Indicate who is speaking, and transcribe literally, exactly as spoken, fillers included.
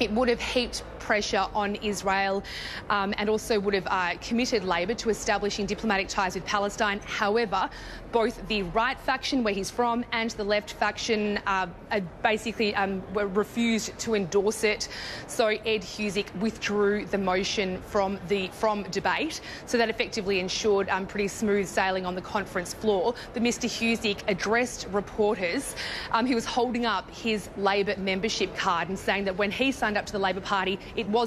Speaker 1: It would have heaped pressure on Israel um, and also would have uh, committed Labor to establishing diplomatic ties with Palestine. However, both the right faction, where he's from, and the left faction uh, basically um, were refused to endorse it. So Ed Husic withdrew the motion from the from debate. So that effectively ensured um, pretty smooth sailing on the conference floor. But Mr Husic addressed reporters. Um, he was holding up his Labor membership card and saying that when he signed up to the Labor Party, it was